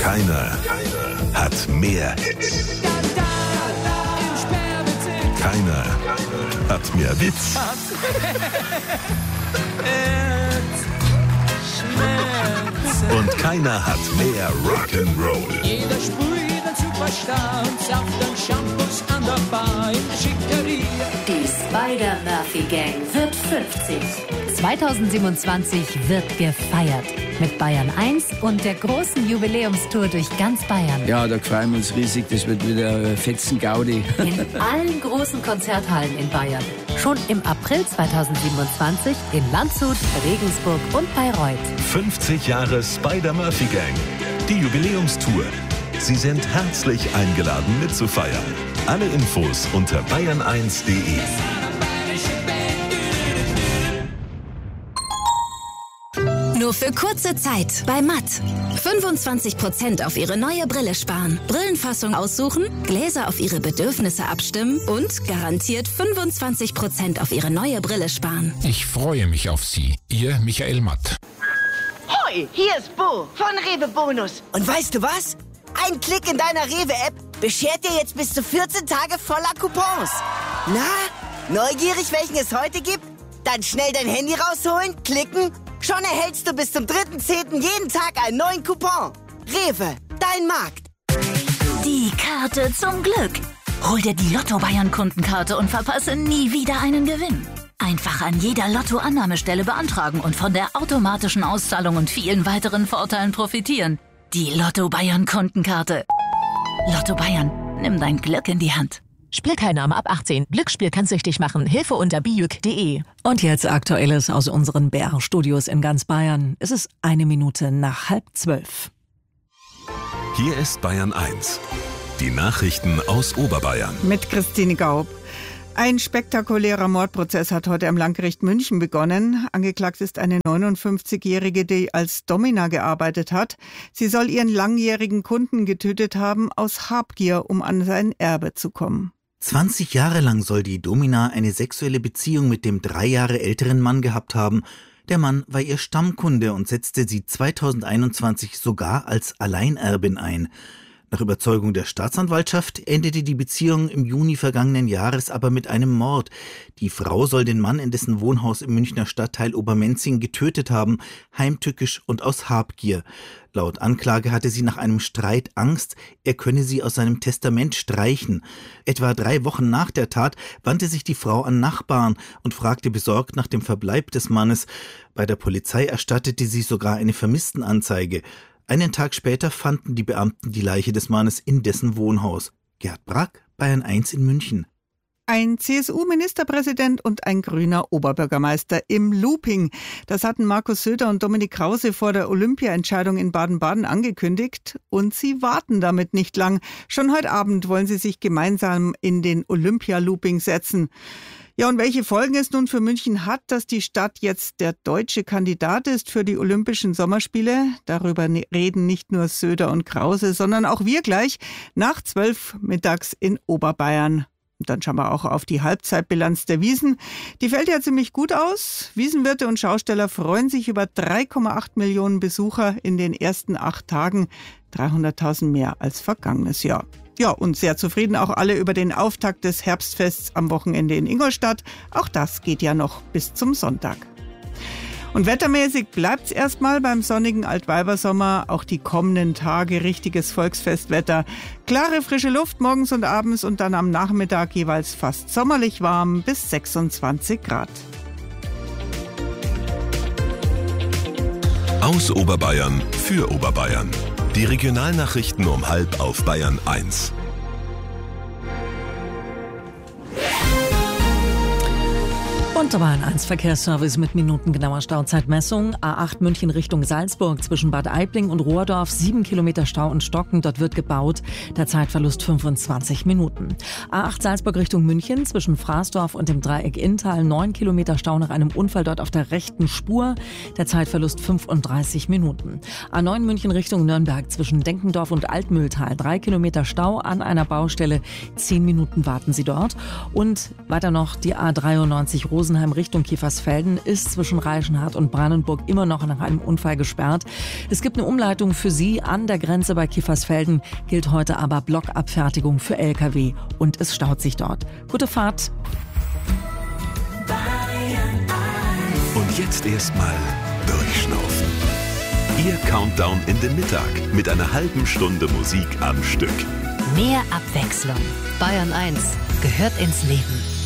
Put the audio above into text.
Keiner hat mehr Hits. Keiner hat mehr Witz. Und keiner hat mehr Rock'n'Roll. Jeder sprüht ein Superstar und Saft und Shampoos an der Bar in der Schickeria. Die Spider-Murphy-Gang wird 50. 2027 wird gefeiert. Mit Bayern 1 und der großen Jubiläumstour durch ganz Bayern. Ja, da freuen wir uns riesig. Das wird wieder fetzen Gaudi. In allen großen Konzerthallen in Bayern. Schon im April 2027 in Landshut, Regensburg und Bayreuth. 50 Jahre Spider-Murphy-Gang. Die Jubiläumstour. Sie sind herzlich eingeladen mitzufeiern. Alle Infos unter bayern1.de. Nur für kurze Zeit bei Matt. 25% auf Ihre neue Brille sparen. Brillenfassung aussuchen, Gläser auf Ihre Bedürfnisse abstimmen und garantiert 25% auf Ihre neue Brille sparen. Ich freue mich auf Sie. Ihr Michael Matt. Hoi, hier ist Bo von Rewe Bonus. Und weißt du was? Ein Klick in deiner Rewe-App beschert dir jetzt bis zu 14 Tage voller Coupons. Na, neugierig, welchen es heute gibt? Dann schnell dein Handy rausholen, klicken. Schon erhältst du bis zum 3.10. jeden Tag einen neuen Coupon. Rewe, dein Markt. Die Karte zum Glück. Hol dir die Lotto Bayern Kundenkarte und verpasse nie wieder einen Gewinn. Einfach an jeder Lotto-Annahmestelle beantragen und von der automatischen Auszahlung und vielen weiteren Vorteilen profitieren. Die Lotto Bayern Kundenkarte. Lotto Bayern, nimm dein Glück in die Hand. Spielteilnahme ab 18. Glücksspiel kann süchtig machen. Hilfe unter bijuk.de. Und jetzt Aktuelles aus unseren BR-Studios in ganz Bayern. Es ist 1 Minute nach 11:30. Hier ist Bayern 1. Die Nachrichten aus Oberbayern. Mit Christine Gaub. Ein spektakulärer Mordprozess hat heute am Landgericht München begonnen. Angeklagt ist eine 59-Jährige, die als Domina gearbeitet hat. Sie soll ihren langjährigen Kunden getötet haben aus Habgier, um an sein Erbe zu kommen. 20 Jahre lang soll die Domina eine sexuelle Beziehung mit dem 3 Jahre älteren Mann gehabt haben. Der Mann war ihr Stammkunde und setzte sie 2021 sogar als Alleinerbin ein. Nach Überzeugung der Staatsanwaltschaft endete die Beziehung im Juni vergangenen Jahres aber mit einem Mord. Die Frau soll den Mann in dessen Wohnhaus im Münchner Stadtteil Obermenzing getötet haben, heimtückisch und aus Habgier. Laut Anklage hatte sie nach einem Streit Angst, er könne sie aus seinem Testament streichen. Etwa 3 Wochen nach der Tat wandte sich die Frau an Nachbarn und fragte besorgt nach dem Verbleib des Mannes. Bei der Polizei erstattete sie sogar eine Vermisstenanzeige. Einen Tag später fanden die Beamten die Leiche des Mannes in dessen Wohnhaus. Gerd Brack, Bayern 1 in München. Ein CSU-Ministerpräsident und ein grüner Oberbürgermeister im Looping. Das hatten Markus Söder und Dominik Krause vor der Olympia-Entscheidung in Baden-Baden angekündigt. Und sie warten damit nicht lang. Schon heute Abend wollen sie sich gemeinsam in den Olympia-Looping setzen. Ja, und welche Folgen es nun für München hat, dass die Stadt jetzt der deutsche Kandidat ist für die Olympischen Sommerspiele, darüber reden nicht nur Söder und Krause, sondern auch wir gleich nach 12 mittags in Oberbayern. Und dann schauen wir auch auf die Halbzeitbilanz der Wiesn. Die fällt ja ziemlich gut aus. Wiesenwirte und Schausteller freuen sich über 3,8 Millionen Besucher in den ersten 8 Tagen. 300.000 mehr als vergangenes Jahr. Ja, und sehr zufrieden auch alle über den Auftakt des Herbstfests am Wochenende in Ingolstadt. Auch das geht ja noch bis zum Sonntag. Und wettermäßig bleibt's erstmal beim sonnigen Altweibersommer. Auch die kommenden Tage richtiges Volksfestwetter. Klare, frische Luft morgens und abends und dann am Nachmittag jeweils fast sommerlich warm bis 26 Grad. Aus Oberbayern für Oberbayern. Die Regionalnachrichten um 12:30 auf Bayern 1. Und Bayern 1 Verkehrsservice mit minutengenauer Stauzeitmessung. A8 München Richtung Salzburg zwischen Bad Aibling und Rohrdorf. 7 Kilometer Stau und Stocken. Dort wird gebaut. Der Zeitverlust 25 Minuten. A8 Salzburg Richtung München zwischen Fraßdorf und dem Dreieck Inntal. 9 Kilometer Stau nach einem Unfall dort auf der rechten Spur. Der Zeitverlust 35 Minuten. A9 München Richtung Nürnberg zwischen Denkendorf und Altmühltal. 3 Kilometer Stau an einer Baustelle. 10 Minuten warten Sie dort. Und weiter noch die A93 Rosenheim Rosenheim Richtung Kiefersfelden ist zwischen Reichenhall und Brandenburg immer noch nach einem Unfall gesperrt. Es gibt eine Umleitung für Sie an der Grenze bei Kiefersfelden, gilt heute aber Blockabfertigung für Lkw und es staut sich dort. Gute Fahrt. Und jetzt erstmal durchschnaufen. Ihr Countdown in den Mittag mit einer halben Stunde Musik am Stück. Mehr Abwechslung. Bayern 1 gehört ins Leben.